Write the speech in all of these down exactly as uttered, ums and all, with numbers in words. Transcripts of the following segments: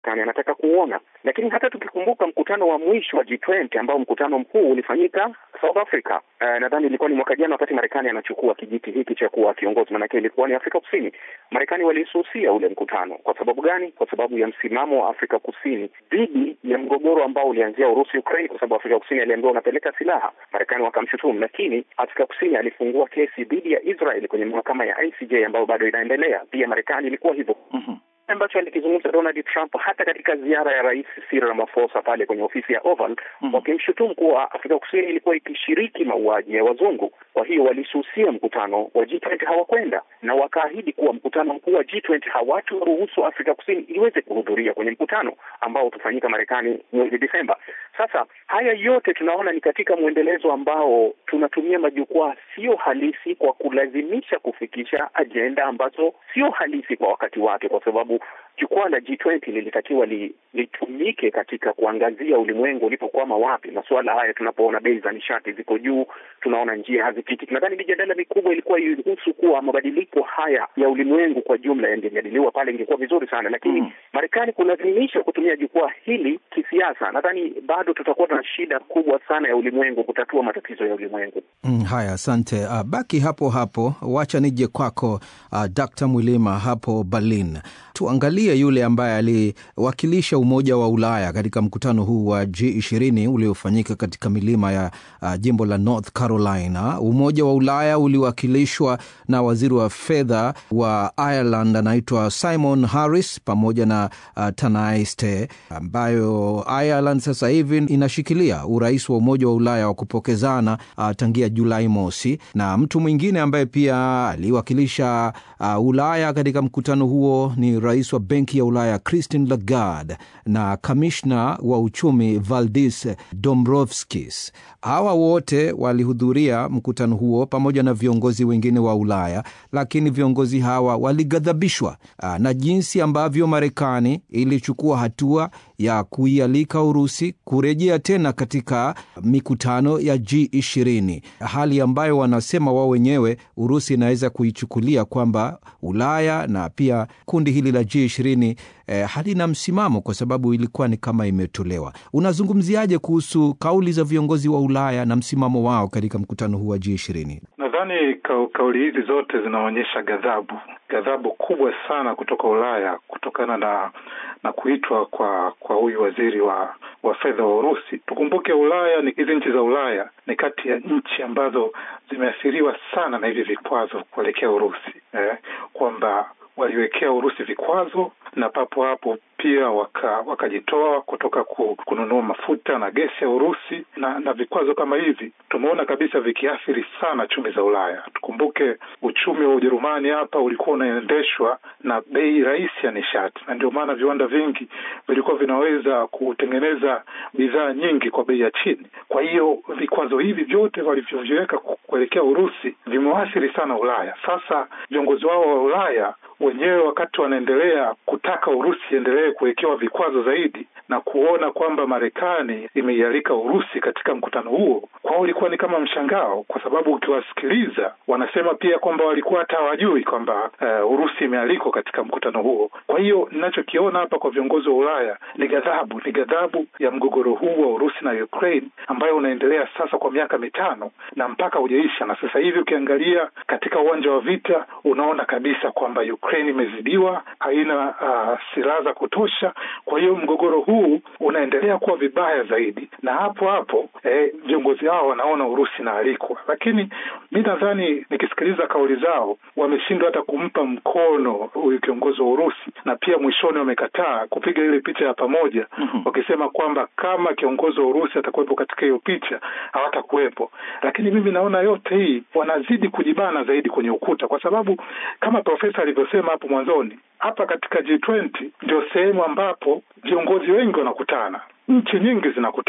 Kani anataka kuona. Lakini hata tukikumbuka mkutano wa mwisho wa G twenty ambao mkutano mkuu ulifanyika South Africa. Uh, nadhani ilikuwa ni mwaka jana wakati Marekani anachukua kijiti hiki cha kuwa kiongozi, maana ilikuwa ni Afrika Kusini. Marekani walisusia ule mkutano. Kwa sababu gani? Kwa sababu ya msimamo wa Afrika Kusini dhidi ya mgogoro ambao ulianzia Urusi Ukraine, kwa sababu Afrika Kusini aliambiwa unapeleka silaha. Marekani wakamshutumu, lakini Afrika Kusini alifungua kesi dhidi ya Israel kwenye mahakama ya I C J ambayo bado inaendelea. Pia Marekani ilikuwa hivyo. Mhm. Ambacho alikizungumza Donald Trump hata katika ziara ya Rais Cyril Ramaphosa pale kwenye ofisi ya Oval, mm-hmm. wakimshutumu kuwa Afrika Kusini ilikuwa ikishiriki mauaji ya wazungu. Kwa hiyo walisusia mkutano wa G twenty, hawakwenda, na wakaahidi kuwa mkutano mkuu wa G twenty hawataruhusu Afrika Kusini iweze kuhudhuria kwenye mkutano ambao utafanyika Marekani mwezi Desemba. Sasa haya yote tunaona ni katika muendelezo ambao tunatumia majukwaa sio halisi kwa kulazimisha kufikisha ajenda ambazo sio halisi kwa wakati wake, kwa sababu jukwaa la G twenty lilitakiwa li, litumike katika kuangazia ulimwengu ulipokwama wapi. Masuala haya tunapoona bei za nishati ziko juu, tunaona njia hazipiti. Nadhani mijadala mikubwa ilikuwa ihusu kuwa mabadiliko haya ya ulimwengu kwa jumla yangejadiliwa pale, ingekuwa vizuri sana. Lakini mm. Marekani kulazimisha kutumia jukwaa hili kisiasa, nadhani bado tutakuwa na shida kubwa sana ya ulimwengu kutatua matatizo ya ulimwengu. Mm, haya, asante. Uh, baki hapo hapo, wacha nije kwako uh, Doctor Mwilima hapo Berlin. Tuangalie yule ambaye aliwakilisha Umoja wa Ulaya katika mkutano huu wa G ishirini uliofanyika katika milima ya uh, jimbo la North Carolina. Umoja wa Ulaya uliwakilishwa na waziri wa fedha wa Ireland anaitwa Simon Harris pamoja na uh, Tanaiste, ambayo Ireland sasa hivi inashikilia urais wa Umoja wa Ulaya wa kupokezana uh, tangia Julai mosi. Na mtu mwingine ambaye pia aliwakilisha uh, Ulaya katika mkutano huo ni rais wa Benki ya Ulaya Christine Lagarde na kamishna wa uchumi Valdis Dombrovskis. Hawa wote walihudhuria mkutano huo pamoja na viongozi wengine wa Ulaya, lakini viongozi hawa walighadhabishwa na jinsi ambavyo Marekani ilichukua hatua ya kuialika Urusi kurejea tena katika mikutano ya G ishirini, hali ambayo wanasema wao wenyewe Urusi inaweza kuichukulia kwamba Ulaya na pia kundi hili la G ishirini eh, halina msimamo kwa sababu ilikuwa ni kama imetolewa. Unazungumziaje kuhusu kauli za viongozi wa Ulaya na msimamo wao katika mkutano huu wa G ishirini? Nadhani ka, kauli hizi zote zinaonyesha ghadhabu, ghadhabu kubwa sana kutoka Ulaya kutokana na na kuitwa kwa kwa huyu waziri wa wa fedha wa Urusi. Tukumbuke Ulaya ni hizi nchi za Ulaya ni kati ya nchi ambazo zimeathiriwa sana na hivi vikwazo kuelekea Urusi, eh, kwamba waliwekea Urusi vikwazo na papo hapo pia waka wakajitoa kutoka kununua mafuta na gesi ya Urusi, na na vikwazo kama hivi tumeona kabisa vikiathiri sana chumi za Ulaya. Tukumbuke uchumi wa Ujerumani hapa ulikuwa unaendeshwa na bei rahisi ya nishati, na ndio maana viwanda vingi vilikuwa vinaweza kutengeneza bidhaa nyingi kwa bei ya chini. Kwa hiyo vikwazo hivi vyote walivyoviweka kuelekea Urusi vimeathiri sana Ulaya. Sasa viongozi wao wa Ulaya wenyewe wakati wanaendelea kutaka Urusi endelee kuwekewa vikwazo zaidi na kuona kwamba Marekani imeialika Urusi katika mkutano huo, kwao ilikuwa ni kama mshangao, kwa sababu ukiwasikiliza wanasema pia kwamba walikuwa hata hawajui kwamba uh, Urusi imealikwa katika mkutano huo. Kwa hiyo ninachokiona hapa kwa viongozi wa Ulaya ni ghadhabu, ni ghadhabu ya mgogoro huu wa Urusi na Ukraine ambayo unaendelea sasa kwa miaka mitano na mpaka hujaisha. Na sasa hivi ukiangalia katika uwanja wa vita unaona kabisa kwamba Ukraine imezidiwa, haina uh, silaha za kutosha. Kwa hiyo mgogoro huu unaendelea kuwa vibaya zaidi, na hapo hapo eh, viongozi hao wanaona Urusi inaalikwa. Lakini mimi nadhani nikisikiliza kauli zao wameshindwa hata kumpa mkono huyu kiongozi wa Urusi, na pia mwishoni wamekataa kupiga ile picha ya pamoja, mm-hmm. wakisema kwamba kama kiongozi wa Urusi atakuwepo katika hiyo picha hawatakuwepo. Lakini mimi naona yote hii wanazidi kujibana zaidi kwenye ukuta, kwa sababu kama profesa alivyosema hapo mwanzoni, hapa katika G twenty ndio sehemu ambapo viongozi wengi wanakutana, nchi nyingi zinakutana.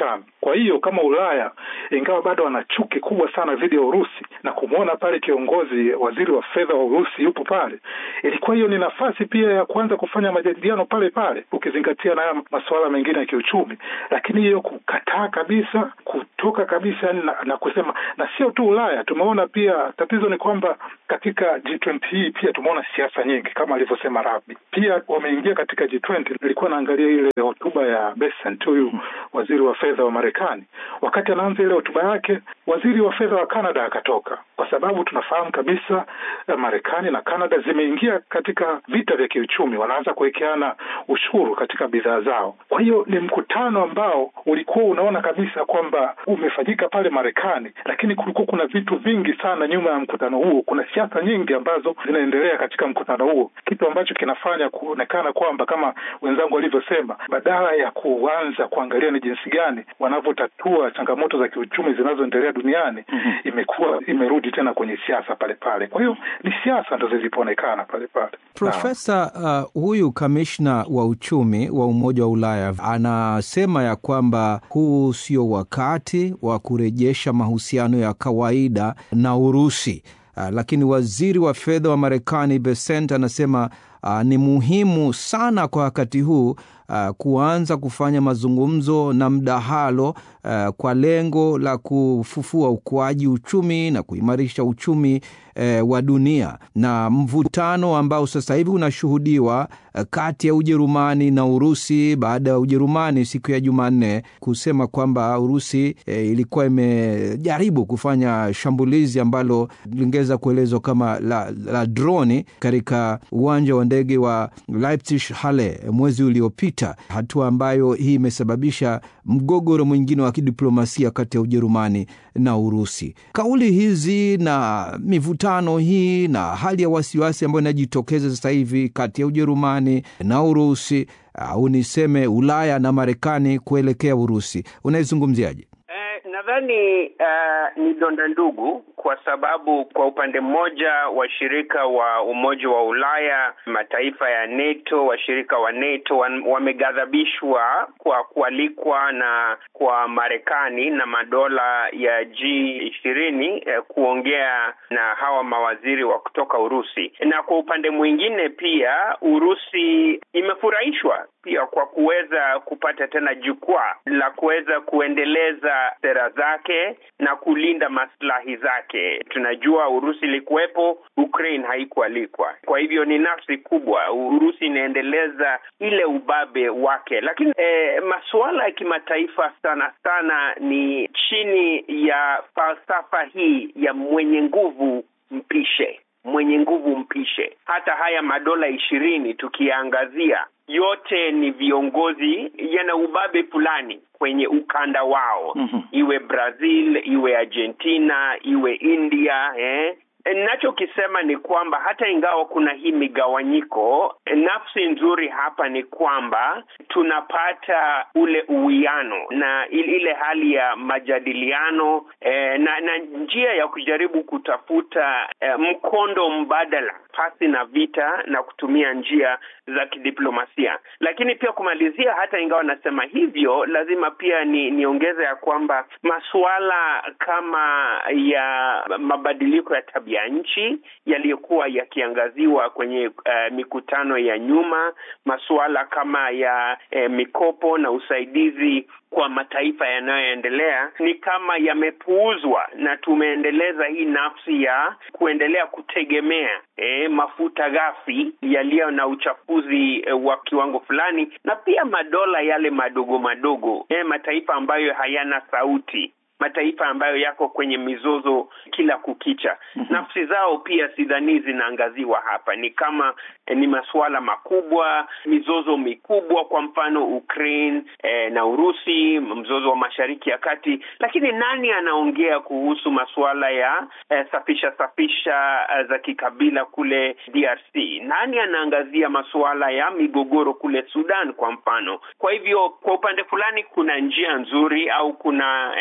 Kwa hiyo kama Ulaya, ingawa bado wana chuki kubwa sana dhidi ya Urusi, na kumuona pale kiongozi waziri wa fedha wa Urusi yupo pale, ilikuwa hiyo ni nafasi pia ya kuanza kufanya majadiliano pale pale, ukizingatia na masuala mengine ya kiuchumi. Lakini hiyo kukataa kabisa, kutoka kabisa na, na kusema, na sio tu Ulaya, tumeona pia tatizo ni kwamba katika G twenty hii pia tumeona siasa nyingi kama alivyosema Rabi. Pia wameingia katika G twenty, nilikuwa naangalia ile hotuba ya Bessent, huyu waziri wa fedha wa Marekani. Wakati anaanza ile hotuba yake, waziri wa fedha wa Canada akatoka, kwa sababu tunafahamu kabisa Marekani na Canada zimeingia katika vita vya kiuchumi, wanaanza kuwekeana ushuru katika bidhaa zao. Kwa hiyo ni mkutano ambao ulikuwa unaona kabisa kwamba umefanyika pale Marekani, lakini kulikuwa kuna vitu vingi sana nyuma ya mkutano huo. Kuna siasa nyingi ambazo zinaendelea katika mkutano huo, kitu ambacho kinafanya kuonekana kwamba kama wenzangu walivyosema, badala ya kuanza kuangalia ni jinsi gani wanavyotatua changamoto za kiuchumi zinazoendelea duniani, mm-hmm. imekuwa imerudi tena kwenye siasa pale pale. Kwa hiyo ni siasa ndizo zilipoonekana pale pale. Profesa, uh, huyu kamishna wa uchumi wa Umoja wa Ulaya anasema ya kwamba huu sio wakati wa kurejesha mahusiano ya kawaida na Urusi. Uh, lakini waziri wa fedha wa Marekani Bessent anasema uh, ni muhimu sana kwa wakati huu uh, kuanza kufanya mazungumzo na mdahalo uh, kwa lengo la kufufua ukuaji uchumi na kuimarisha uchumi uh, wa dunia. Na mvutano ambao sasa hivi unashuhudiwa uh, kati ya Ujerumani na Urusi, baada ya Ujerumani siku ya Jumanne kusema kwamba Urusi uh, ilikuwa imejaribu kufanya shambulizi ambalo lingeweza kuelezwa kama la, la droni katika uwanja wa ndege wa Leipzig-Halle mwezi uliopita, hatua ambayo hii imesababisha mgogoro mwingine wa kidiplomasia kati ya Ujerumani na Urusi. Kauli hizi na mivutano hii na hali ya wasiwasi ambayo inajitokeza sasa hivi kati ya Ujerumani na Urusi, au niseme Ulaya na Marekani kuelekea Urusi, unaizungumziaje? Nadhani uh, ni donda ndugu, kwa sababu kwa upande mmoja washirika wa Umoja wa Ulaya, mataifa ya NATO, washirika wa NATO wameghadhabishwa kwa kualikwa na kwa Marekani na madola ya G ishirini eh, kuongea na hawa mawaziri wa kutoka Urusi. Na kwa upande mwingine pia Urusi imefurahishwa pia kwa kuweza kupata tena jukwaa la kuweza kuendeleza sera zake na kulinda maslahi zake. Tunajua Urusi ilikuwepo, Ukraine haikualikwa. Kwa hivyo ni nafsi kubwa, Urusi inaendeleza ile ubabe wake. Lakini eh, masuala ya kimataifa sana sana ni chini ya falsafa hii ya mwenye nguvu mpishe. Mwenye nguvu mpishe. Hata haya madola ishirini tukiangazia, yote ni viongozi yana ubabe fulani kwenye ukanda wao. Mm-hmm. Iwe Brazil, iwe Argentina, iwe India, eh. Ninachokisema ni kwamba hata ingawa kuna hii migawanyiko, nafsi nzuri hapa ni kwamba tunapata ule uwiano na ile hali ya majadiliano eh, na, na njia ya kujaribu kutafuta eh, mkondo mbadala pasi na vita na kutumia njia za kidiplomasia. Lakini pia kumalizia, hata ingawa nasema hivyo, lazima pia ni niongeze ya kwamba masuala kama ya mabadiliko ya tabia ya nchi yaliyokuwa yakiangaziwa kwenye uh, mikutano ya nyuma, masuala kama ya uh, mikopo na usaidizi kwa mataifa yanayoendelea ni kama yamepuuzwa, na tumeendeleza hii nafsi ya kuendelea kutegemea eh, mafuta ghafi yaliyo na uchafuzi eh, wa kiwango fulani, na pia madola yale madogo madogo, eh, mataifa ambayo hayana sauti, mataifa ambayo yako kwenye mizozo kila kukicha. Mm-hmm. Nafsi zao pia sidhani zinaangaziwa hapa. Ni kama eh, ni masuala makubwa, mizozo mikubwa, kwa mfano Ukraine eh, na Urusi, mzozo wa Mashariki ya Kati. Lakini nani anaongea kuhusu masuala ya eh, safisha safisha eh, za kikabila kule D R C? Nani anaangazia masuala ya migogoro kule Sudan kwa mfano? Kwa hivyo kwa upande fulani kuna njia nzuri au kuna eh, sura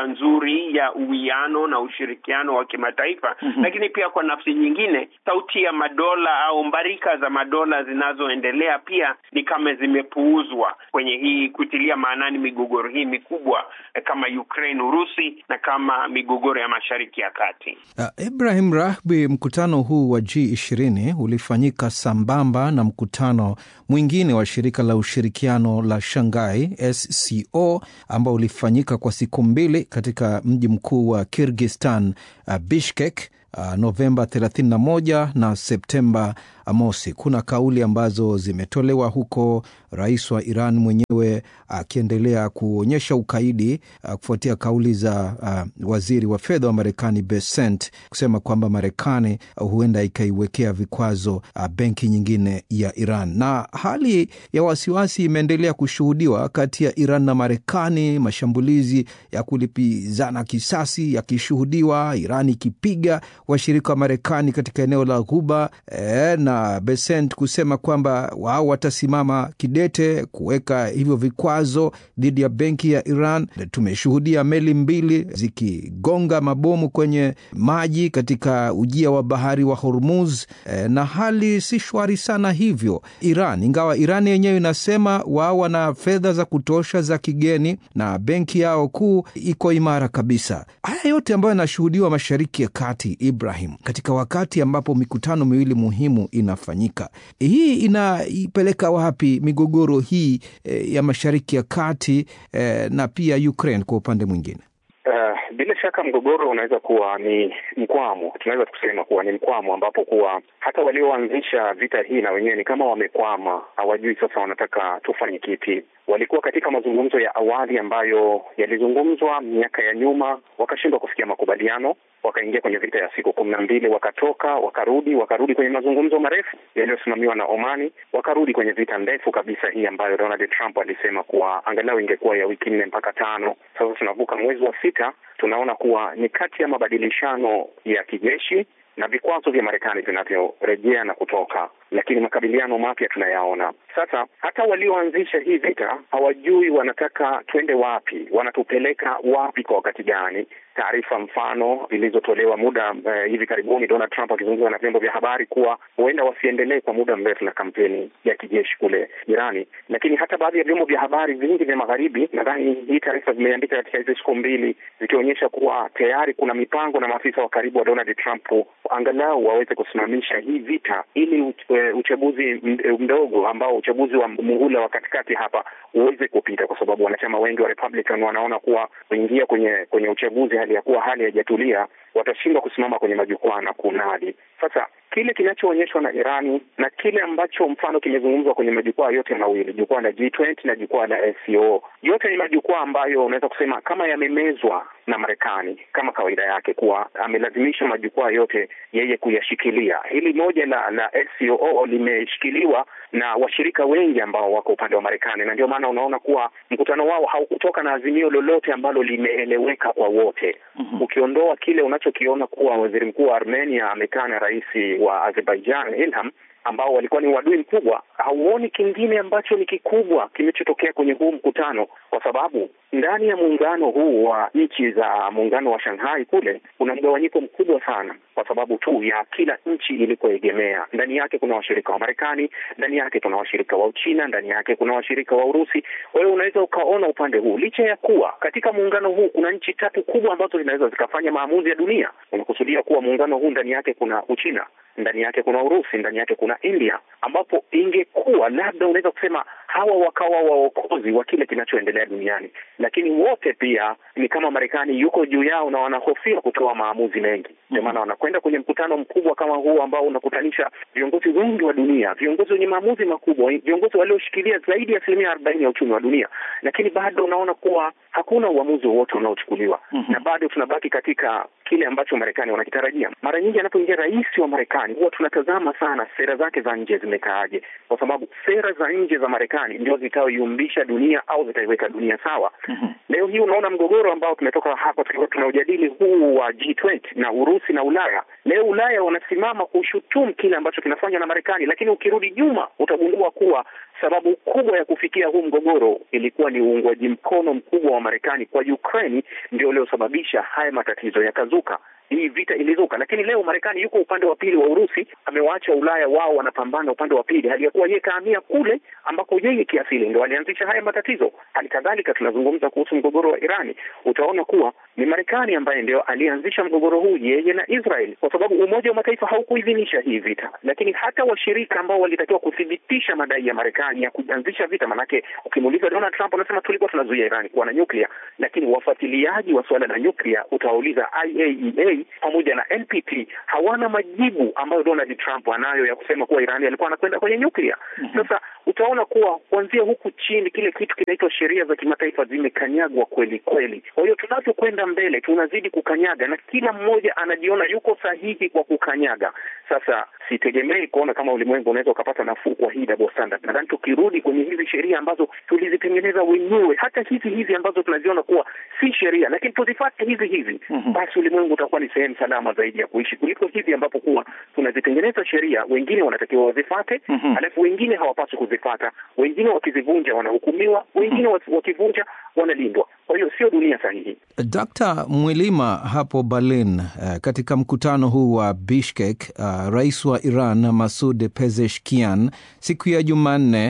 sura nzuri ya uwiano na ushirikiano wa kimataifa. Mm-hmm. Lakini pia kwa nafsi nyingine, sauti ya madola au mbarika za madola zinazoendelea pia ni kama zimepuuzwa kwenye hii kutilia maanani migogoro hii mikubwa kama Ukraine, Urusi na kama migogoro ya Mashariki ya Kati. Uh, Ibrahim Rahbi, mkutano huu wa G ishirini ulifanyika sambamba na mkutano mwingine wa shirika la ushirikiano la Shanghai S C O ambao ulifanyika kwa siku mbili katika mji mkuu wa Kyrgyzstan, uh, Bishkek, Uh, Novemba thelathini na moja na Septemba mosi. Kuna kauli ambazo zimetolewa huko, rais wa Iran mwenyewe akiendelea uh, kuonyesha ukaidi uh, kufuatia kauli za uh, waziri wa fedha wa Marekani Bessent kusema kwamba Marekani uh, huenda ikaiwekea vikwazo uh, benki nyingine ya Iran. Na hali ya wasiwasi imeendelea kushuhudiwa kati ya Iran na Marekani, mashambulizi ya kulipizana kisasi yakishuhudiwa, Iran ikipiga washirika wa Marekani katika eneo la Ghuba, e, na Bessent kusema kwamba wao watasimama kidete kuweka hivyo vikwazo dhidi ya benki ya Iran. Tumeshuhudia meli mbili zikigonga mabomu kwenye maji katika ujia wa bahari wa Hormuz, e, na hali si shwari sana hivyo. Iran, ingawa Iran yenyewe inasema wao wana fedha za kutosha za kigeni na benki yao kuu iko imara kabisa. Haya yote ambayo yanashuhudiwa Mashariki ya Kati, Ibrahim, katika wakati ambapo mikutano miwili muhimu inafanyika, hii inaipeleka wapi migogoro hii eh, ya Mashariki ya Kati eh, na pia Ukraine kwa upande mwingine? Uh, bila shaka mgogoro unaweza kuwa ni mkwamo. Tunaweza kusema kuwa ni mkwamo ambapo kuwa hata walioanzisha vita hii na wenyewe ni kama wamekwama, hawajui sasa wanataka tufanye kipi. Walikuwa katika mazungumzo ya awali ambayo yalizungumzwa miaka ya nyuma, wakashindwa kufikia makubaliano, wakaingia kwenye vita ya siku kumi na mbili, wakatoka, wakarudi, wakarudi kwenye mazungumzo marefu yaliyosimamiwa na Omani, wakarudi kwenye vita ndefu kabisa hii ambayo Donald Trump alisema kuwa angalau ingekuwa ya wiki nne mpaka tano. Sasa tunavuka mwezi wa sita, tunaona kuwa ni kati ya mabadilishano ya kijeshi na vikwazo vya Marekani vinavyorejea na kutoka, lakini makabiliano mapya tunayaona. Sasa hata walioanzisha hii vita hawajui wanataka twende wapi, wanatupeleka wapi kwa wakati gani. Taarifa mfano zilizotolewa muda uh, hivi karibuni, Donald Trump akizungumza na vyombo vya habari kuwa huenda wasiendelee kwa muda mrefu na kampeni ya kijeshi kule Irani. Lakini hata baadhi ya vyombo vya habari vingi vya magharibi, nadhani hii taarifa zimeandika katika hizo siku mbili, zikionyesha kuwa tayari kuna mipango na maafisa wa karibu wa Donald Trump angalau waweze kusimamisha hii vita ili uchaguzi mdogo ambao uchaguzi wa muhula wa katikati hapa uweze kupita, kwa sababu wanachama wengi wa Republican wanaona kuwa kuingia kwenye kwenye uchaguzi hali ya kuwa hali haijatulia watashindwa kusimama kwenye majukwaa na kunadi. Sasa kile kinachoonyeshwa na Irani na kile ambacho mfano kimezungumzwa kwenye majukwaa yote mawili, jukwaa la G ishirini na jukwaa la S C O, yote ni majukwaa ambayo unaweza kusema kama yamemezwa na Marekani kama kawaida yake, kuwa amelazimisha majukwaa yote yeye kuyashikilia. Hili moja la la S C O limeshikiliwa na washirika wengi ambao wako upande wa Marekani, na ndio maana unaona kuwa mkutano wao haukutoka na azimio lolote ambalo limeeleweka kwa wote. Mm-hmm. Ukiondoa kile unachokiona kuwa waziri mkuu wa Armenia amekaa na rais wa Azerbaijan Ilham, ambao walikuwa ni wadui mkubwa, hauoni kingine ambacho ni kikubwa kimechotokea kwenye huu mkutano, kwa sababu ndani ya muungano huu wa nchi za muungano wa Shanghai kule kuna mgawanyiko mkubwa sana, kwa sababu tu ya kila nchi ilikoegemea. Ndani yake kuna washirika wa Marekani, ndani yake kuna washirika wa Uchina, ndani yake kuna washirika wa Urusi. Kwa hiyo unaweza ukaona upande huu, licha ya kuwa katika muungano huu kuna nchi tatu kubwa ambazo zinaweza zikafanya maamuzi ya dunia. Unakusudia kuwa muungano huu ndani yake kuna Uchina, ndani yake kuna Urusi, ndani yake kuna India, ambapo ingekuwa labda unaweza kusema hawa wakawa waokozi wa kile kinachoendelea duniani, lakini wote pia ni kama Marekani yuko juu yao na wanahofia kutoa maamuzi mengi. Ndio maana wanakwenda kwenye mkutano mkubwa kama huu ambao unakutanisha viongozi wengi wa dunia, viongozi wenye maamuzi makubwa, viongozi walioshikilia zaidi ya asilimia arobaini ya uchumi wa dunia, lakini bado unaona kuwa hakuna uamuzi wowote unaochukuliwa. Mm-hmm. Na bado tunabaki katika kile ambacho Marekani wanakitarajia. Mara nyingi anapoingia rais wa Marekani huwa tunatazama sana sera zake za nje zimekaaje, kwa sababu sera za nje za Marekani ndio zitaoyumbisha dunia au zitaiweka dunia sawa. Mm-hmm. Leo hii unaona mgogoro ambao tumetoka hapa tulikuwa tunaujadili huu wa G ishirini na Urusi na Ulaya. Leo Ulaya wanasimama kushutumu kile ambacho kinafanywa na Marekani, lakini ukirudi nyuma utagundua kuwa sababu kubwa ya kufikia huu mgogoro ilikuwa ni uungwaji mkono mkubwa wa Marekani kwa Ukraine, ndio uliosababisha haya matatizo yakazuka. Hii vita ilizuka, lakini leo Marekani yuko upande wa pili wa Urusi, amewaacha Ulaya wao wanapambana upande wa pili, hali ya kuwa yeye kahamia kule ambako yeye kiasili ndio alianzisha haya matatizo. Hali kadhalika tunazungumza kuhusu mgogoro wa Irani, utaona kuwa ni Marekani ambaye ndio alianzisha mgogoro huu, yeye na Israel, kwa sababu Umoja wa Mataifa haukuidhinisha hii vita. Lakini hata washirika ambao walitakiwa kuthibitisha madai ya Marekani ya kuanzisha vita, manake ukimuuliza Donald Trump anasema tulikuwa tunazuia Irani kuwa na nyuklia, lakini wafuatiliaji wa swala la nyuklia utawauliza I A E A pamoja na N P T hawana majibu ambayo Donald Trump anayo ya kusema kuwa Irani alikuwa anakwenda kwenye nyuklia. Mm-hmm. Sasa utaona kuwa kuanzia huku chini kile kitu kinaitwa sheria za kimataifa zimekanyagwa kweli kweli. Kwa hiyo tunapokwenda mbele tunazidi kukanyaga na kila mmoja anajiona yuko sahihi kwa kukanyaga. Sasa sitegemei kuona kama ulimwengu unaweza ukapata nafuu kwa hii double standard. Nadhani tukirudi kwenye hizi sheria ambazo tulizitengeneza wenyewe, hata hizi hizi ambazo tunaziona kuwa si sheria lakini tuzifuate hizi hizi, mm-hmm. basi ulimwengu utakuwa ni sehemu salama zaidi ya kuishi kuliko hivi ambapo kuwa tunazitengeneza sheria, wengine wanatakiwa wazifuate, mm-hmm. alafu wengine hawapaswi kuzifuata, wengine wakizivunja wanahukumiwa, wengine mm-hmm. wakivunja wanalindwa. Kwa hiyo sio dunia sahihi. Daktari Mwilima, hapo Berlin, uh, katika mkutano huu wa Bishkek, uh, rais wa Iran Masoud Pezeshkian siku ya Jumanne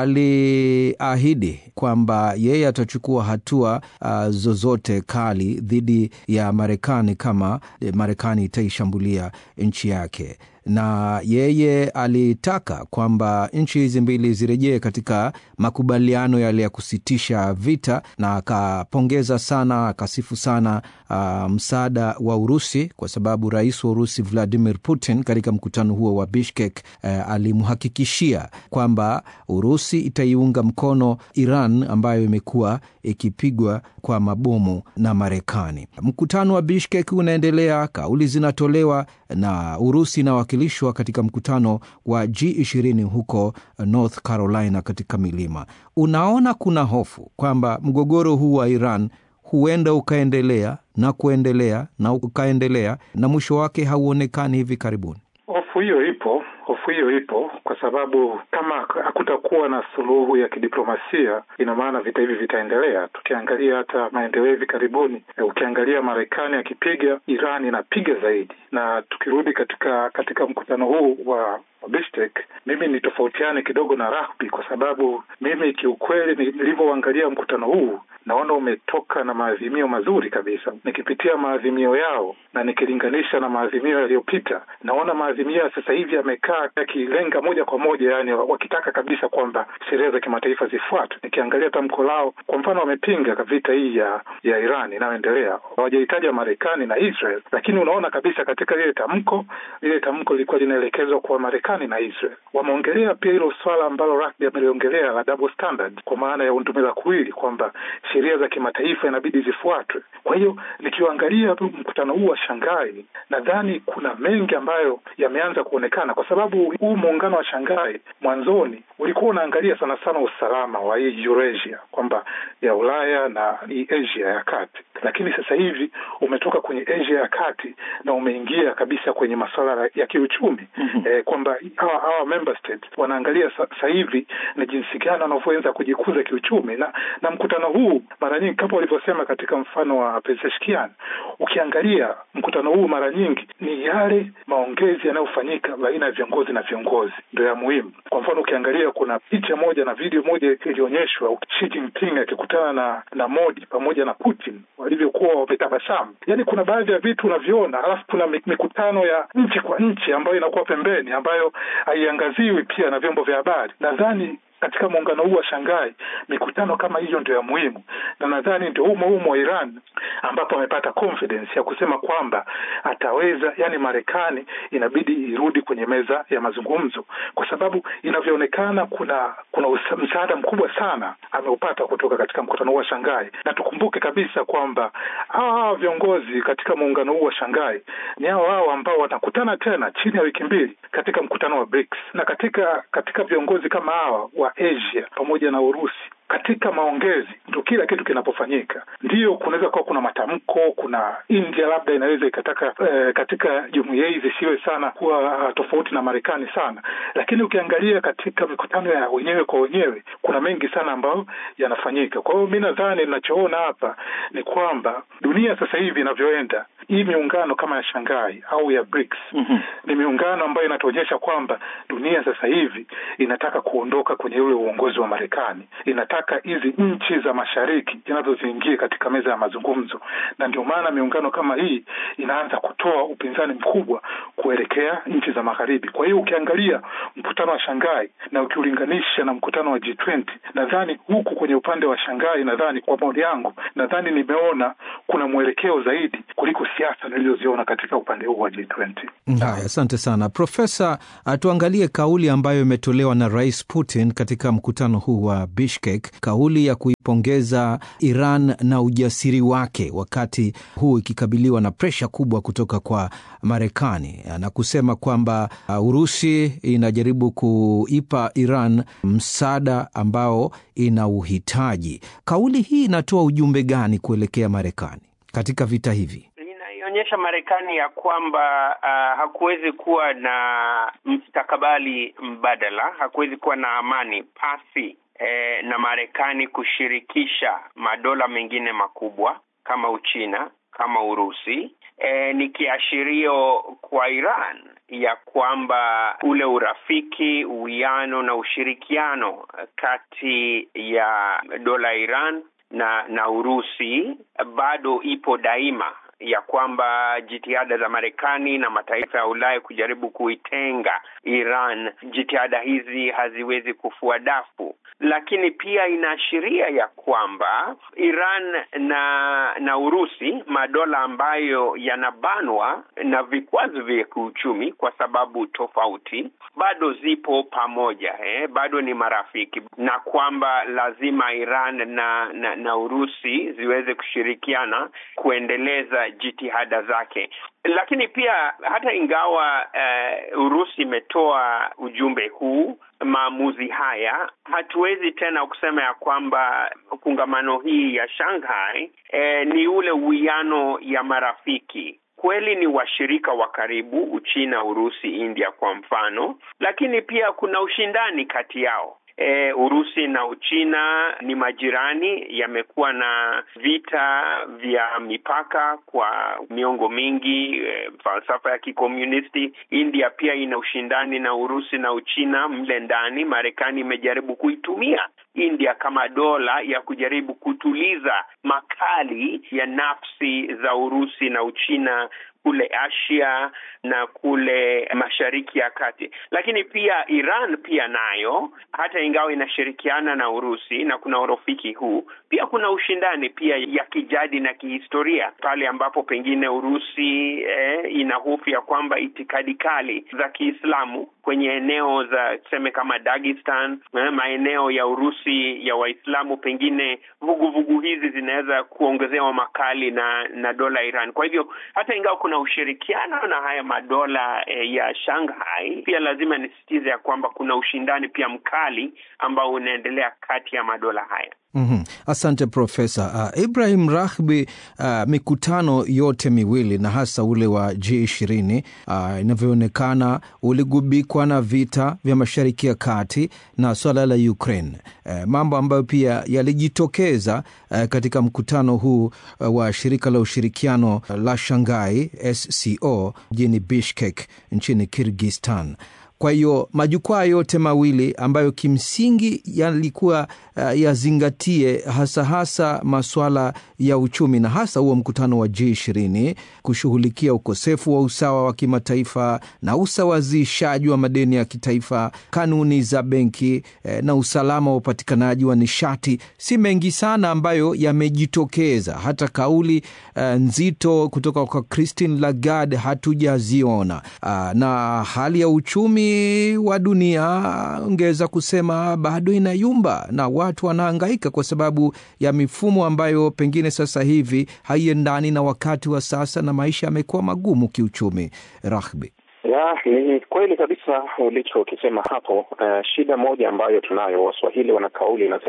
aliahidi kwamba yeye atachukua hatua uh, zozote kali dhidi ya Marekani kama Marekani itaishambulia nchi yake, na yeye alitaka kwamba nchi hizi mbili zirejee katika makubaliano yale ya kusitisha vita, na akapongeza sana, akasifu sana uh, msaada wa Urusi, kwa sababu rais wa Urusi Vladimir Putin katika mkutano huo wa Bishkek uh, alimhakikishia kwamba Urusi itaiunga mkono Iran ambayo imekuwa ikipigwa kwa mabomu na Marekani. Mkutano wa Bishkek unaendelea, kauli zinatolewa na Urusi na wakilishwa katika mkutano wa G ishirini huko North Carolina katika milima. Unaona kuna hofu kwamba mgogoro huu wa Iran huenda ukaendelea na kuendelea na ukaendelea na mwisho wake hauonekani hivi karibuni? Hofu hiyo ipo, hofu hiyo ipo kwa sababu kama hakutakuwa na suluhu ya kidiplomasia, ina maana vita hivi vitaendelea. Tukiangalia hata maendeleo hivi karibuni, ukiangalia Marekani akipiga, Iran inapiga zaidi. Na tukirudi katika katika mkutano huu wa Bishkek, mimi ni tofautiane kidogo na rugby, kwa sababu mimi kiukweli nilivyoangalia mkutano huu naona umetoka na maazimio mazuri kabisa. Nikipitia maazimio yao na nikilinganisha na maazimio yaliyopita, naona maazimio sasa hivi yamekaa yakilenga moja kwa moja, yani wakitaka kabisa kwamba sheria za kimataifa zifuatwe. Nikiangalia tamko lao, kwa mfano wamepinga vita hii ya ya Iran inayoendelea. Hawajahitaja Marekani na Israel, lakini unaona kabisa katika ile tamko, ile tamko lilikuwa linaelekezwa kwa Marekani na Israel. Wameongelea pia hilo swala ambalo Rugby ameliongelea la double standard, kwa maana ya undumila kuwili, kwamba sheria za kimataifa inabidi zifuatwe. Kwa hiyo nikiangalia mkutano huu wa Shanghai, nadhani kuna mengi ambayo yameanza kuonekana, kwa sababu huu muungano wa Shanghai mwanzoni ulikuwa unaangalia sana sana usalama wa hii Eurasia, kwamba ya Ulaya na hii Asia ya kati, lakini sasa hivi umetoka kwenye Asia ya kati na umeingia kabisa kwenye masuala ya kiuchumi. Mm-hmm. Eh, kwamba hawa hawa member states wanaangalia sasa hivi na jinsi gani wanavyoweza kujikuza kiuchumi, na na mkutano huu mara nyingi kama walivyosema katika mfano wa Pezeshkian, ukiangalia mkutano huu mara nyingi ni yale maongezi yanayofanyika baina ya viongozi na viongozi ndio ya muhimu. Kwa mfano ukiangalia kuna picha moja na video moja ilionyeshwa Xi Jinping akikutana na na Modi pamoja na Putin walivyokuwa wametabasamu. Yaani kuna baadhi ya vitu unaviona, alafu kuna mikutano ya nchi kwa nchi ambayo inakuwa pembeni, ambayo haiangaziwi pia na vyombo vya habari. Nadhani katika muungano huu wa Shanghai mikutano kama hiyo ndio ya muhimu, na nadhani ndio humo humo Iran ambapo amepata confidence ya kusema kwamba ataweza, yani Marekani inabidi irudi kwenye meza ya mazungumzo, kwa sababu inavyoonekana kuna kuna msaada mkubwa sana ameupata kutoka katika mkutano huu wa Shanghai. Na tukumbuke kabisa kwamba hawa viongozi katika muungano huu wa Shanghai ni hao hao ambao watakutana tena chini ya wiki mbili katika mkutano wa B R I C S. Na katika katika viongozi kama hawa wa Asia pamoja na Urusi katika maongezi ndio kila kitu kinapofanyika. Ndio kunaweza kuwa kuna matamko, kuna India labda inaweza ikataka e, katika jumuiya hizi siwe sana kuwa tofauti na Marekani sana, lakini ukiangalia katika mikutano ya wenyewe kwa wenyewe kuna mengi sana ambayo yanafanyika. Kwa hiyo mimi nadhani ninachoona hapa ni kwamba dunia sasa hivi inavyoenda, hii miungano kama ya Shanghai au ya BRICS mm-hmm. ni miungano ambayo inatuonyesha kwamba dunia sasa hivi inataka kuondoka kwenye ule uongozi wa Marekani. Inataka hizi nchi za mashariki zinazoziingia katika meza ya mazungumzo, na ndio maana miungano kama hii inaanza kutoa upinzani mkubwa kuelekea nchi za magharibi. Kwa hiyo ukiangalia mkutano wa Shanghai na ukiulinganisha na mkutano wa G twenty, nadhani huku kwenye upande wa Shanghai, nadhani kwa maoni yangu, nadhani nimeona kuna mwelekeo zaidi kuliko siasa nilizoziona katika upande huu wa G twenty. Haya, asante sana Profesa. Tuangalie kauli ambayo imetolewa na Rais Putin katika mkutano huu wa Bishkek, kauli ya kuipongeza Iran na ujasiri wake wakati huu ikikabiliwa na presha kubwa kutoka kwa Marekani, na kusema kwamba uh, Urusi inajaribu kuipa Iran msaada ambao ina uhitaji. Kauli hii inatoa ujumbe gani kuelekea Marekani katika vita hivi? Inaonyesha Marekani ya kwamba uh, hakuwezi kuwa na mstakabali mbadala, hakuwezi kuwa na amani pasi eh, na Marekani kushirikisha madola mengine makubwa kama Uchina, kama Urusi. E, ni kiashirio kwa Iran ya kwamba ule urafiki, uwiano na ushirikiano kati ya dola Iran na na Urusi bado ipo daima, ya kwamba jitihada za Marekani na mataifa ya Ulaya kujaribu kuitenga Iran, jitihada hizi haziwezi kufua dafu. Lakini pia inaashiria ya kwamba Iran na na Urusi, madola ambayo yanabanwa na vikwazo vya kiuchumi kwa sababu tofauti, bado zipo pamoja, eh? Bado ni marafiki, na kwamba lazima Iran na na, na Urusi ziweze kushirikiana kuendeleza jitihada zake. Lakini pia hata ingawa uh, Urusi imetoa ujumbe huu, maamuzi haya, hatuwezi tena kusema ya kwamba kongamano hii ya Shanghai eh, ni ule uwiano ya marafiki. Kweli ni washirika wa karibu, Uchina, Urusi, India kwa mfano, lakini pia kuna ushindani kati yao. E, Urusi na Uchina ni majirani, yamekuwa na vita vya mipaka kwa miongo mingi, e, falsafa ya kikomunisti. India pia ina ushindani na Urusi na Uchina mle ndani. Marekani imejaribu kuitumia India kama dola ya kujaribu kutuliza makali ya nafsi za Urusi na Uchina kule Asia na kule Mashariki ya Kati. Lakini pia Iran pia nayo, hata ingawa inashirikiana na Urusi na kuna urafiki huu, pia kuna ushindani pia ya kijadi na kihistoria, pale ambapo pengine Urusi eh, ina hofu ya kwamba itikadi kali za Kiislamu kwenye eneo za tuseme kama Dagestan, eh, maeneo ya Urusi ya Waislamu, pengine vuguvugu hizi zinaweza kuongezewa makali na na dola Iran. Kwa hivyo hata ingawa kuna ushirikiano na haya madola e, ya Shanghai, pia lazima nisitize ya kwamba kuna ushindani pia mkali ambao unaendelea kati ya madola haya. Mm-hmm. Asante Profesa. Uh, Ibrahim Rahbi, uh, mikutano yote miwili na hasa ule wa G ishirini uh, inavyoonekana uligubikwa na vita vya Mashariki ya Kati na swala la Ukraine. Uh, mambo ambayo pia yalijitokeza uh, katika mkutano huu uh, wa shirika la ushirikiano uh, la Shanghai S C O mjini Bishkek nchini Kyrgyzstan. Kwa hiyo majukwaa yote mawili ambayo kimsingi yalikuwa uh, yazingatie hasa hasa masuala ya uchumi na hasa huo mkutano wa G ishirini kushughulikia ukosefu wa usawa wa kimataifa na usawazishaji wa madeni ya kitaifa, kanuni za benki eh, na usalama wa upatikanaji wa nishati. Si mengi sana ambayo yamejitokeza, hata kauli uh, nzito kutoka kwa Christine Lagarde hatujaziona. Uh, na hali ya uchumi wa dunia ongeza kusema bado inayumba na watu wanahangaika kwa sababu ya mifumo ambayo pengine sasa hivi haiendani na wakati wa sasa na maisha yamekuwa magumu kiuchumi. Rahbi. Ya, ni kweli kabisa ulichokisema hapo. Uh, shida moja ambayo tunayo, Waswahili wana kauli inasema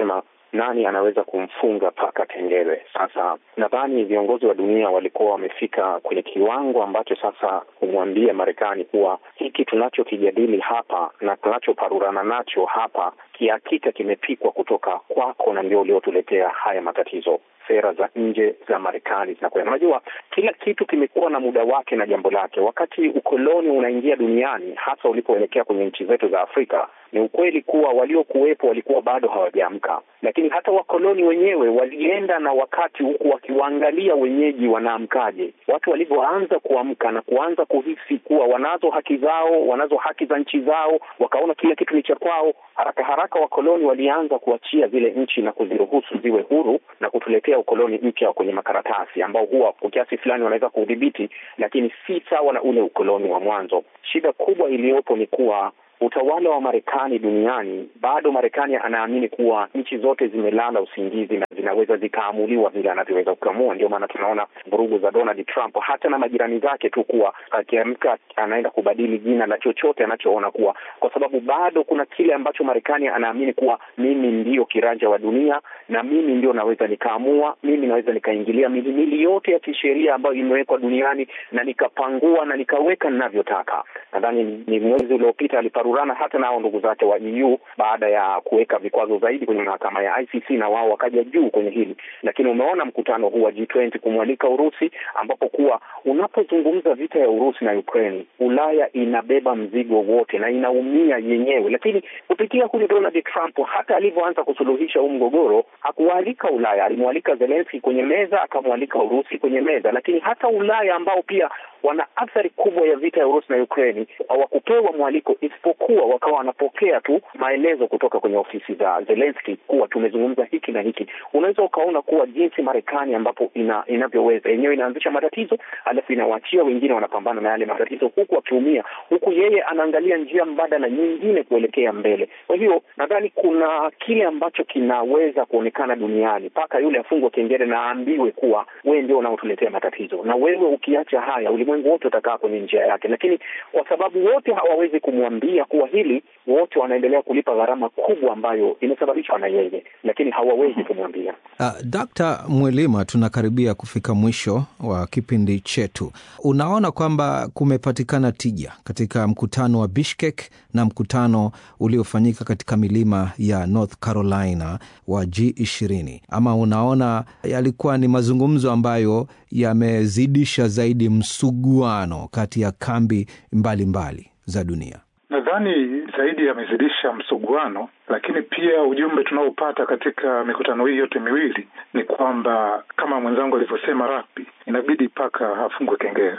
nani anaweza kumfunga paka kengele. Sasa nadhani viongozi wa dunia walikuwa wamefika kwenye kiwango ambacho sasa kumwambia Marekani kuwa hiki tunachokijadili hapa na tunachoparurana nacho hapa kihakika kimepikwa kutoka kwako na ndio uliotuletea haya matatizo. Sera za nje za Marekani zinakuwa, unajua kila kitu kimekuwa na muda wake na jambo lake. Wakati ukoloni unaingia duniani, hasa ulipoelekea kwenye nchi zetu za Afrika, ni ukweli kuwa waliokuwepo walikuwa bado hawajaamka, lakini hata wakoloni wenyewe walienda na wakati huku wakiwaangalia wenyeji wanaamkaje. Watu walivyoanza kuamka na kuanza kuhisi kuwa wanazo haki zao, wanazo haki za nchi zao, wakaona kila kitu ni cha kwao, haraka haraka wakoloni walianza kuachia zile nchi na kuziruhusu ziwe huru na kutuletea ukoloni mpya kwenye makaratasi ambao huwa kwa kiasi fulani wanaweza kudhibiti, lakini si sawa na ule ukoloni wa mwanzo. Shida kubwa iliyopo ni kuwa utawala wa Marekani duniani, bado Marekani anaamini kuwa nchi zote zimelala usingizi na zinaweza zikaamuliwa vile anavyoweza kuamua. Ndio maana tunaona vurugu za Donald Trump, hata na majirani zake tu, kuwa akiamka anaenda kubadili jina la chochote anachoona kuwa, kwa sababu bado kuna kile ambacho Marekani anaamini kuwa mimi ndio kiranja wa dunia na mimi ndio naweza nikaamua, mimi naweza nikaingilia mihimili yote ya kisheria ambayo imewekwa duniani na nikapangua na nikaweka ninavyotaka. Nadhani ni mwezi uliopita aliparurana hata nao ndugu zake wa E U baada ya kuweka vikwazo zaidi kwenye mahakama ya I C C, na wao wakaja juu kwenye hili. Lakini umeona mkutano huu wa G twenty kumwalika Urusi, ambapo kuwa unapozungumza vita ya Urusi na Ukraine, Ulaya inabeba mzigo wote na inaumia yenyewe. Lakini kupitia huyu Donald Trump, hata alivyoanza kusuluhisha huu mgogoro, hakualika Ulaya, alimwalika Zelensky kwenye meza, akamwalika Urusi kwenye meza. Lakini hata Ulaya ambao pia wana athari kubwa ya vita ya Urusi na Ukraine hawakupewa mwaliko, isipokuwa wakawa wanapokea tu maelezo kutoka kwenye ofisi za Zelensky kuwa tumezungumza hiki na hiki. Unaweza ukaona kuwa jinsi Marekani ambapo ina, inavyoweza yenyewe inaanzisha matatizo, alafu inawaachia wengine wanapambana na yale matatizo, huku wakiumia, huku yeye anaangalia njia mbadala nyingine kuelekea mbele. Kwa hiyo nadhani kuna kile ambacho kinaweza kuonekana duniani, paka yule afungwe kengele na aambiwe kuwa wewe ndio unaotuletea matatizo, na wewe ukiacha haya ulimwengu wote utakaa kwenye njia yake. Lakini kwa sababu wote hawawezi kumwambia kuwa hili, wote wanaendelea kulipa gharama kubwa ambayo imesababishwa na yeye, lakini hawawezi kumwambia. Uh, Daktari Mwilima, tunakaribia kufika mwisho wa kipindi chetu. Unaona kwamba kumepatikana tija katika mkutano wa Bishkek na mkutano uliofanyika katika milima ya North Carolina wa G ishirini, ama unaona yalikuwa ni mazungumzo ambayo yamezidisha zaidi msuguano kati ya kambi mbalimbali mbali za dunia? Nadhani zaidi yamezidisha msuguano, lakini pia ujumbe tunaopata katika mikutano hii yote miwili ni kwamba kama mwenzangu alivyosema Rapi, inabidi paka afungwe kengele.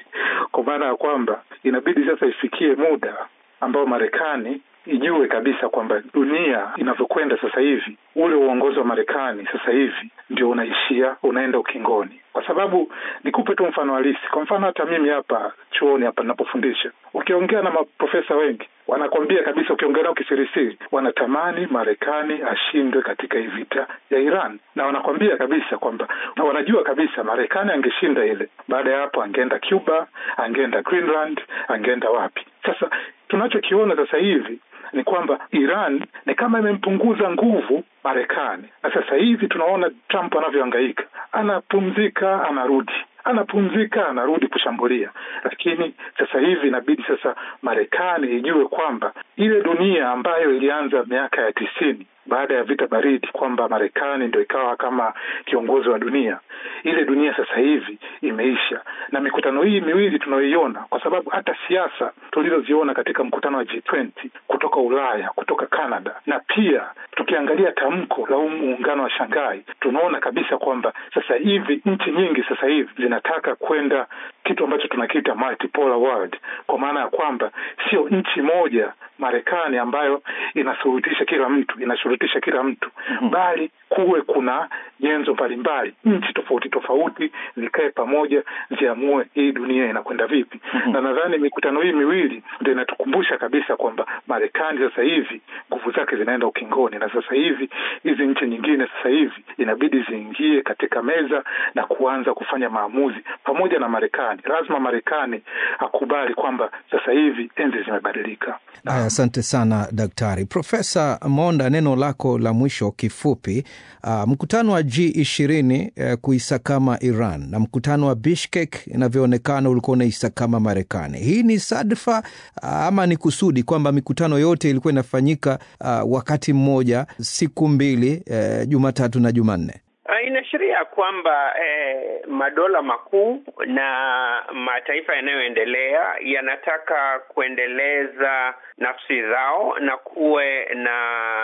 Kwa maana ya kwamba inabidi sasa ifikie muda ambao Marekani ijue kabisa kwamba dunia inavyokwenda sasa hivi, ule uongozi wa Marekani sasa hivi ndio unaishia, unaenda ukingoni. Kwa sababu nikupe tu mfano halisi. Kwa mfano hata mimi hapa chuoni hapa ninapofundisha, ukiongea na maprofesa wengi wanakwambia kabisa, ukiongea nao kisirisiri, wanatamani Marekani ashindwe katika hii vita ya Iran, na wanakwambia kabisa kwamba na wanajua kabisa Marekani angeshinda ile, baada ya hapo angeenda Cuba, angeenda Greenland, angeenda wapi. Sasa tunachokiona sasa hivi ni kwamba Iran ni kama imempunguza nguvu Marekani, na sasa hivi tunaona Trump anavyohangaika, anapumzika anarudi, anapumzika anarudi kushambulia. Lakini sasa hivi inabidi sasa Marekani ijue kwamba ile dunia ambayo ilianza miaka ya tisini baada ya vita baridi, kwamba Marekani ndio ikawa kama kiongozi wa dunia, ile dunia sasa hivi imeisha. Na mikutano hii miwili tunayoiona, kwa sababu hata siasa tulizoziona katika mkutano wa G twenty kutoka Ulaya, kutoka Canada, na pia tukiangalia tamko la muungano wa Shanghai, tunaona kabisa kwamba sasa hivi nchi nyingi sasa hivi zinataka kwenda kitu ambacho tunakiita multipolar world, kwa maana ya kwamba sio nchi moja Marekani ambayo inashurutisha kila mtu, inashurutisha kila mtu, mm-hmm. bali kuwe kuna nyenzo mbalimbali, nchi tofauti tofauti zikae pamoja ziamue hii dunia inakwenda vipi. Mm-hmm. Na nadhani mikutano hii miwili ndio inatukumbusha kabisa kwamba Marekani sasa hivi nguvu zake zinaenda ukingoni, na sasa hivi hizi nchi nyingine sasa hivi inabidi ziingie katika meza na kuanza kufanya maamuzi pamoja na Marekani. Lazima Marekani akubali kwamba sasa hivi enzi zimebadilika. Haya, asante sana daktari. Profesa Monda, neno lako la mwisho kifupi. Uh, mkutano wa G ishirini uh, kuisakama Iran na mkutano wa Bishkek inavyoonekana ulikuwa unaisakama Marekani. Hii ni sadfa uh, ama ni kusudi kwamba mikutano yote ilikuwa inafanyika uh, wakati mmoja siku mbili, uh, Jumatatu na Jumanne? Inaashiria kwamba eh, madola makuu na mataifa yanayoendelea yanataka kuendeleza nafsi zao na kuwe na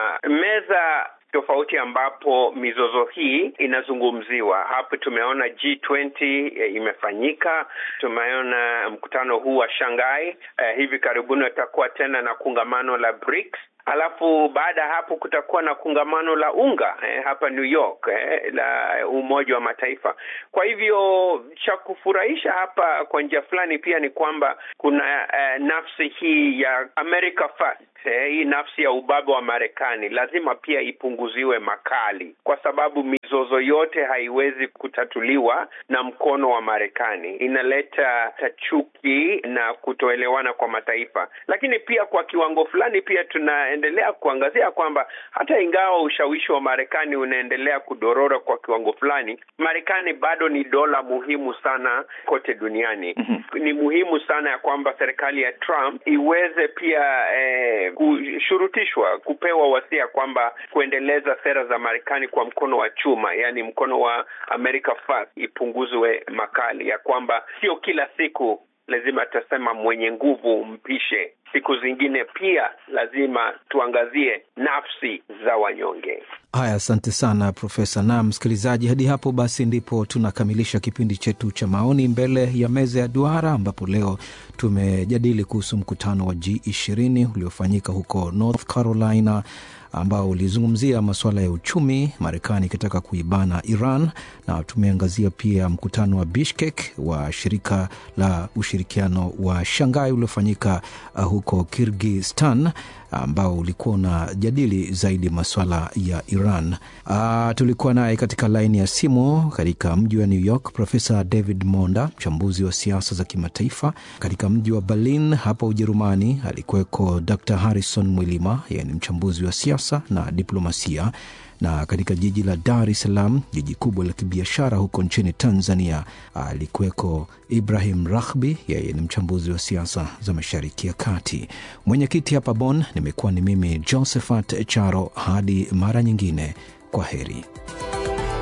meza tofauti ambapo mizozo hii inazungumziwa. Hapo tumeona G twenty eh, imefanyika, tumeona mkutano huu wa Shanghai, eh, hivi karibuni utakuwa tena na kongamano la BRICS. Alafu baada hapo kutakuwa na kongamano la unga eh, hapa New York eh, la Umoja wa Mataifa. Kwa hivyo cha kufurahisha hapa kwa njia fulani pia ni kwamba kuna eh, nafsi hii ya America First. Eh, hii nafsi ya ubabe wa Marekani lazima pia ipunguziwe makali, kwa sababu mizozo yote haiwezi kutatuliwa na mkono wa Marekani. Inaleta tachuki na kutoelewana kwa mataifa. Lakini pia kwa kiwango fulani pia tunaendelea kuangazia kwamba hata ingawa ushawishi wa Marekani unaendelea kudorora kwa kiwango fulani, Marekani bado ni dola muhimu sana kote duniani. Mm-hmm. Ni muhimu sana ya kwamba serikali ya Trump iweze pia eh, kushurutishwa kupewa wasia kwamba kuendeleza sera za Marekani kwa mkono wa chuma, yani mkono wa America First, ipunguzwe makali, ya kwamba sio kila siku lazima tasema mwenye nguvu mpishe. Siku zingine pia lazima tuangazie nafsi za wanyonge. Haya, asante sana Profesa. Na msikilizaji, hadi hapo basi ndipo tunakamilisha kipindi chetu cha maoni mbele ya meza ya duara, ambapo leo tumejadili kuhusu mkutano wa G ishirini uliofanyika huko North Carolina, ambao ulizungumzia masuala ya uchumi, Marekani ikitaka kuibana Iran, na tumeangazia pia mkutano wa Bishkek wa shirika la ushirikiano wa Shanghai uliofanyika uh, huko Kyrgyzstan, ambao ulikuwa unajadili zaidi masuala ya Iran. Uh, tulikuwa naye katika laini ya simu katika mji wa New York Profesa David Monda, mchambuzi wa siasa za kimataifa. Katika mji wa Berlin hapa Ujerumani alikuweko Doctor Harrison Mwilima, yeye ni mchambuzi wa siasa na diplomasia. Na katika jiji la Dar es Salaam, jiji kubwa la kibiashara huko nchini Tanzania, alikuweko Ibrahim Rahbi, yeye ni mchambuzi wa siasa za Mashariki ya Kati. Mwenyekiti hapa Bonn nimekuwa ni mimi Josephat Charo. Hadi mara nyingine, kwa heri.